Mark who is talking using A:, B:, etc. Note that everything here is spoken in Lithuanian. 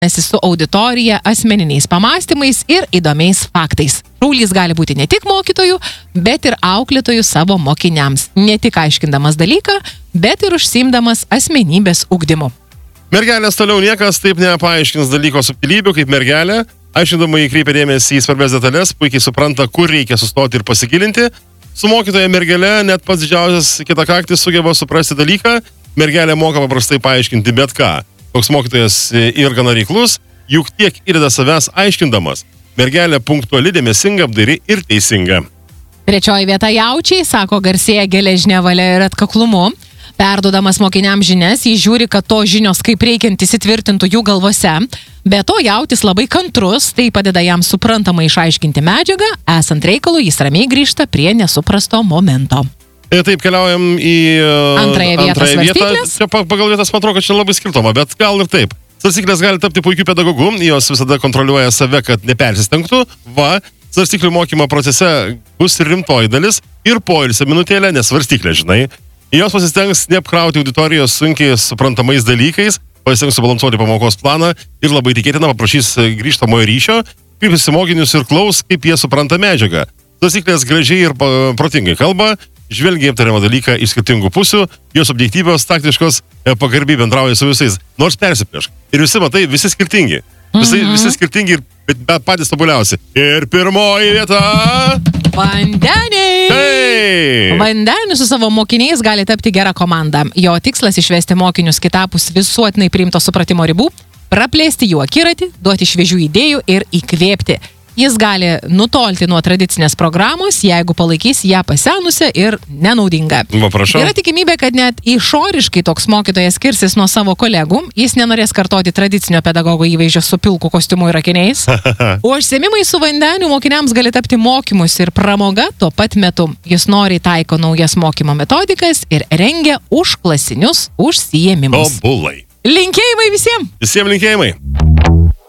A: su auditorija, asmeniniais pamastymais ir įdomiais faktais. Šaulys gali būti ne tik mokytojų, bet ir auklėtojų savo mokiniams. Ne tik aiškindamas dalyką, bet ir užsiimdamas asmenybės ugdymu.
B: Mergelės toliau niekas taip nepaaiškins dalyko subtilybių kaip mergelė. Aiškindama įkreipia dėmesį į svarbias detalės, puikiai supranta, kur reikia sustoti ir pasigilinti. Su mokytoja mergelė net pats didžiausias kitakaktis sugeba suprasti dalyką. Mergelė moka paprastai paaiškinti bet ką. Toks mokytojas ir gana reiklus, juk tiek įdeda savęs aiškindamas. Mergelė punktuali, dėmesinga, apdairi ir teisinga.
A: Trečioji vieta jaučiai, sako, garsėja geležinė valia ir atkaklumu. Perduodamas mokiniams žinias, jis žiūri, kad to žinios kaip reikiant įsitvirtintų jų galvose. Be to jautis labai kantrus, tai padeda jam suprantamai išaiškinti medžiagą, esant reikalui jis ramiai grįžta prie nesuprasto momento.
B: Taip, keliaujam į
A: antrąją vietą.
B: Čia pagal vietas man atrodo, kad čia labai skirtoma, bet gal ir taip. Svarstyklės gali tapti puikiu pedagogu, jos visada kontroliuoja save, kad nepersistengtų. Svarstyklių mokymo procese bus ir rimtoji dalis ir poilsio minutėlė, nes svarstyklė, žinai. Jos pasistengs neapkrauti auditorijos sunkiai suprantamais dalykais, pasistengs subalansuoti pamokos planą ir labai tikėtina paprašys grįžtamojo ryšio, kaip įsimokinius ir klaus, kaip jie supranta medžiagą. Svarstyklės gražiai ir protingai kalba, žvelgia aptariamą dalyką iš skirtingų pusių, jos objektyvios, taktiškos, pagarbiai bendrauja su visais, nors persiprieš. Ir visi, matai, visi skirtingi. Visi skirtingi, bet patys tobuliausi. Ir pirmoji vieta...
A: Vandeniai!
B: Hey!
A: Vandenis su savo mokiniais gali tapti gera komanda. Jo tikslas išvesti mokinius kitapus visuotinai priimto supratimo ribų, praplėsti jų akiratį, duoti šviežių idėjų ir įkvėpti. Jis gali nutolti nuo tradicinės programos, jeigu palaikys ją pasenusią ir nenaudingą. Yra tikimybė, kad net išoriškai toks mokytojas skirsis nuo savo kolegų, jis nenorės kartoti tradicinio pedagogo įvaizdžio su pilku kostiumu ir akiniais. O užsiėmimai su vandeniu mokiniams gali tapti mokymus ir pramoga tuo pat metu. Jis noriai taiko naujas mokymo metodikas ir rengia užklasinius užsiėmimus.
B: Tobulai.
A: Linkėjimai visiems!
B: Visiems linkėjimai!